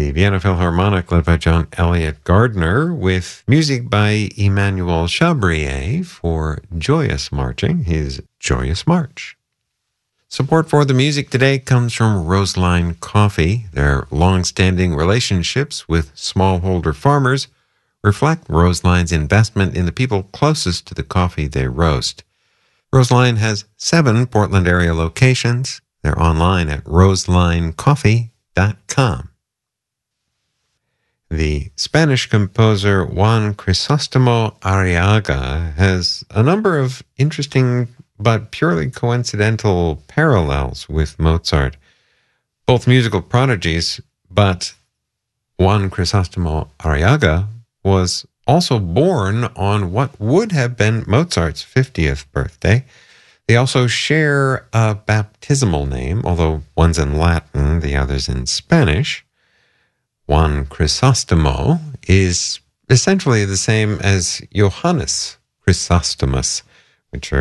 the Vienna Philharmonic, led by John Elliott Gardner, with music by Emmanuel Chabrier for Joyous Marching, his Joyous March. Support for the music today comes from Roseline Coffee. Their long-standing relationships with smallholder farmers reflect Roseline's investment in the people closest to the coffee they roast. Roseline has 7 Portland area locations. They're online at roselinecoffee.com. The Spanish composer Juan Crisostomo Arriaga has a number of interesting but purely coincidental parallels with Mozart. Both musical prodigies, but Juan Crisostomo Arriaga was also born on what would have been Mozart's 50th birthday. They also share a baptismal name, although one's in Latin, the other's in Spanish. Juan Crisostomo is essentially the same as Johannes Chrysostomus, which are